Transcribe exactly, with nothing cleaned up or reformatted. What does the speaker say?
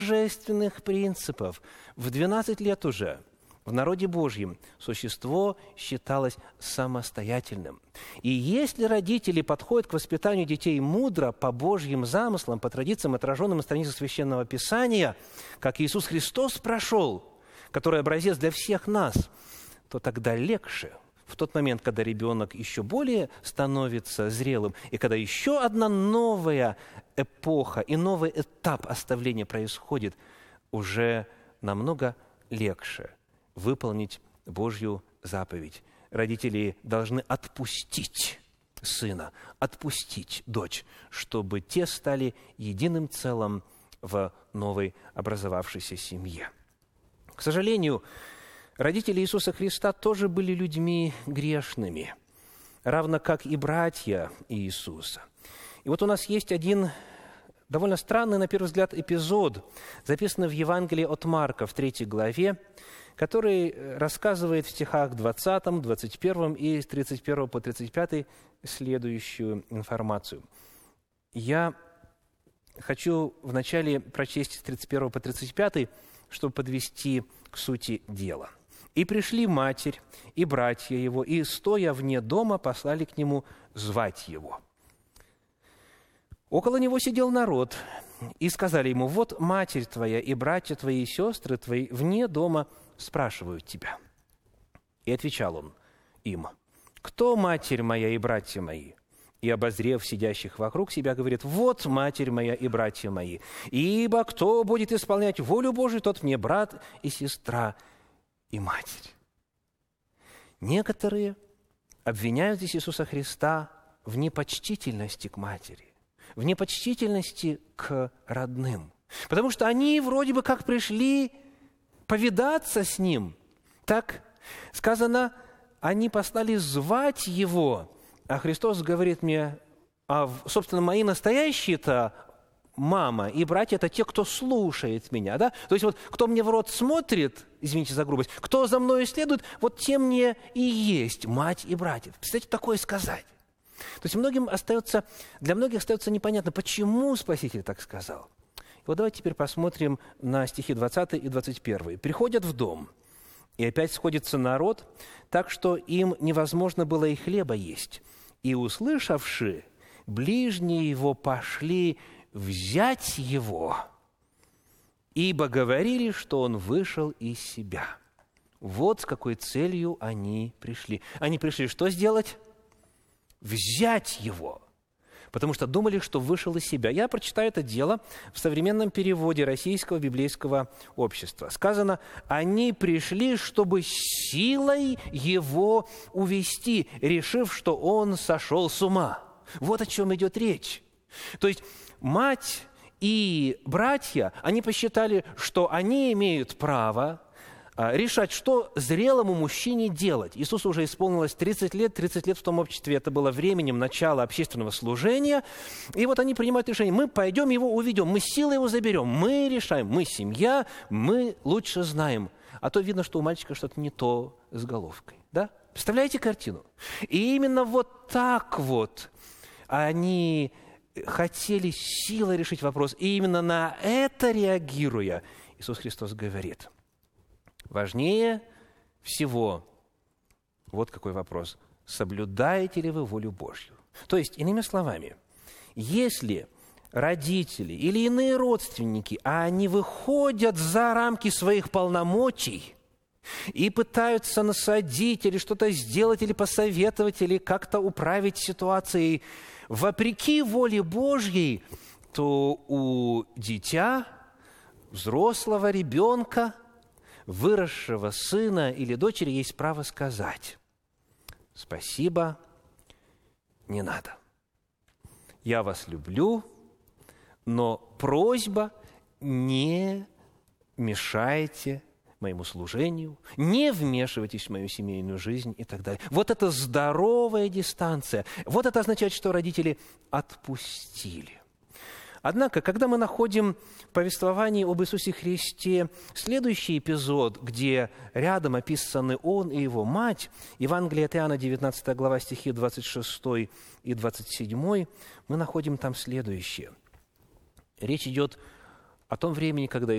божественных принципов. В двенадцать лет уже в народе Божьем существо считалось самостоятельным. И если родители подходят к воспитанию детей мудро, по Божьим замыслам, по традициям, отраженным на страницах Священного Писания, как Иисус Христос прошел, который образец для всех нас, то тогда легче, в тот момент, когда ребенок еще более становится зрелым, и когда еще одна новая эпоха и новый этап оставления происходит, уже намного легче выполнить Божью заповедь. Родители должны отпустить сына, отпустить дочь, чтобы те стали единым целым в новой образовавшейся семье. К сожалению, родители Иисуса Христа тоже были людьми грешными, равно как и братья Иисуса. И вот у нас есть один довольно странный, на первый взгляд, эпизод, записанный в Евангелии от Марка в третьей главе, который рассказывает в стихах двадцатом, двадцать первом и с тридцать первого по тридцать пятый следующую информацию. Я хочу вначале прочесть с тридцать первого по тридцать пятый, чтобы подвести к сути дела. «И пришли матерь и братья его, и, стоя вне дома, послали к нему звать его. Около него сидел народ, и сказали ему: вот матерь твоя и братья твои и сестры твои вне дома спрашивают тебя. И отвечал он им: кто матерь моя и братья мои? И, обозрев сидящих вокруг себя, говорит: вот матерь моя и братья мои. Ибо кто будет исполнять волю Божию, тот мне брат и сестра и матерь». Некоторые обвиняют здесь Иисуса Христа в непочтительности к матери, в непочтительности к родным, потому что они вроде бы как пришли повидаться с Ним. Так сказано, они послали звать Его, а Христос говорит мне: а, собственно, мои настоящие-то мама и братья – это те, кто слушает меня. Да? То есть вот кто мне в рот смотрит, извините за грубость, кто за мной следует, вот те мне и есть мать и братья. Представляете, такое сказать. То есть многим остается, для многих остается непонятно, почему Спаситель так сказал. И вот давайте теперь посмотрим на стихи двадцатый и двадцать первый. «Приходят в дом, и опять сходится народ, так что им невозможно было и хлеба есть. И, услышавши, ближние его пошли взять его, ибо говорили, что он вышел из себя». Вот с какой целью они пришли. Они пришли что сделать? Взять его, потому что думали, что вышел из себя. Я прочитаю это дело в современном переводе Российского библейского общества. Сказано: они пришли, чтобы силой его увести, решив, что он сошел с ума. Вот о чем идет речь. То есть мать и братья, они посчитали, что они имеют право решать, что зрелому мужчине делать. Иисусу уже исполнилось тридцать лет, тридцать лет в том обществе это было временем начала общественного служения. И вот они принимают решение: мы пойдем его уведем, мы силой его заберем, мы решаем, мы семья, мы лучше знаем. А то видно, что у мальчика что-то не то с головкой. Да? Представляете картину? И именно вот так вот они хотели силой решить вопрос. И именно на это реагируя, Иисус Христос говорит: важнее всего, вот какой вопрос: соблюдаете ли вы волю Божью? То есть, иными словами, если родители или иные родственники, а они выходят за рамки своих полномочий и пытаются насадить или что-то сделать, или посоветовать, или как-то управить ситуацией вопреки воле Божьей, то у дитя, взрослого ребенка, выросшего сына или дочери есть право сказать: спасибо, не надо. Я вас люблю, но просьба: не мешайте моему служению, не вмешивайтесь в мою семейную жизнь и так далее. Вот это здоровая дистанция. Вот это означает, что родители отпустили. Однако, когда мы находим в повествовании об Иисусе Христе следующий эпизод, где рядом описаны Он и Его мать, Евангелие от Иоанна, девятнадцатая глава, стихи двадцать шестой и двадцать седьмой, мы находим там следующее. Речь идет о том времени, когда